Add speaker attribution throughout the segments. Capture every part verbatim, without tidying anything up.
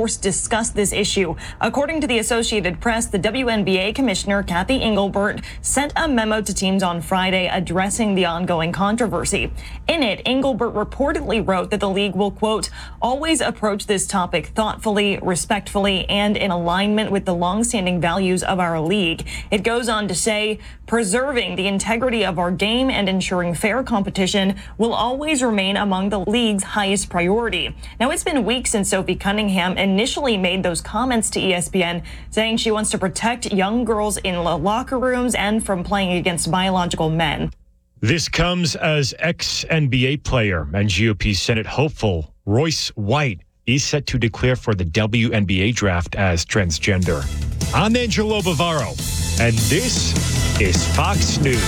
Speaker 1: course, discuss this issue. According to the Associated Press, the W N B A commissioner, Kathy Engelbert, sent a memo to teams on Friday addressing the ongoing controversy. In it, Engelbert reportedly wrote that the league will, quote, always approach this topic thoughtfully, respectfully, and in alignment with the longstanding values of our league. It goes on to say, preserving the integrity of our game and ensuring fair competition will always remain among the league's highest priority. Now, it's been weeks since Sophie Cunningham initially made those comments to E S P N, saying she wants to protect young girls in the locker rooms and from playing against biological men.
Speaker 2: This comes as ex-N B A player and G O P Senate hopeful Royce White is set to declare for the W N B A draft as transgender. I'm Angelo Bavaro, and this is Fox News.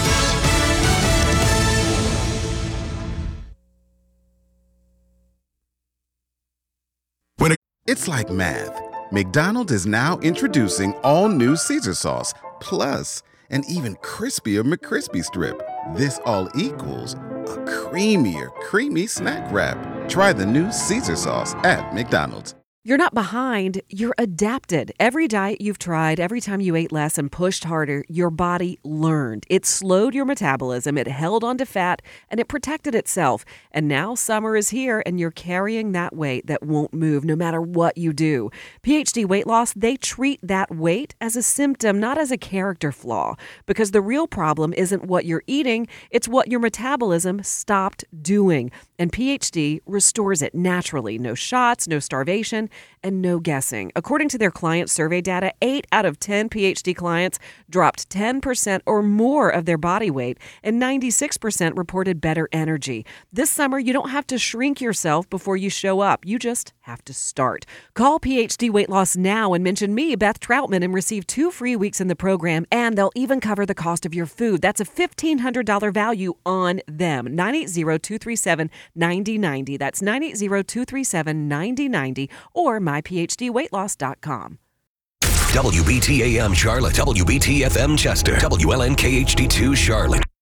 Speaker 3: It's like math. McDonald's is now introducing all new Caesar sauce, plus an even crispier McCrispy strip. This all equals a creamier, creamy snack wrap. Try the new Caesar sauce at McDonald's.
Speaker 4: You're not behind, you're adapted. Every diet you've tried, every time you ate less and pushed harder, your body learned. It slowed your metabolism, it held onto fat, and it protected itself. And now summer is here, and you're carrying that weight that won't move no matter what you do. P H D Weight Loss, they treat that weight as a symptom, not as a character flaw. Because the real problem isn't what you're eating, it's what your metabolism stopped doing. And P H D restores it naturally. No shots, no starvation, and no guessing. According to their client survey data, eight out of ten P H D clients dropped ten percent or more of their body weight, and ninety-six percent reported better energy. This summer, you don't have to shrink yourself before you show up. You just have to start. Call P H D Weight Loss now and mention me, Beth Troutman, and receive two free weeks in the program, and they'll even cover the cost of your food. That's a fifteen hundred dollars value on them. nine eight zero, two three seven, nine zero nine zero. That's nine eight zero, two three seven, nine zero nine zero or my p h d weight loss dot com.
Speaker 5: W B T A M Charlotte, W B T F M Chester, W L N K H D two Charlotte.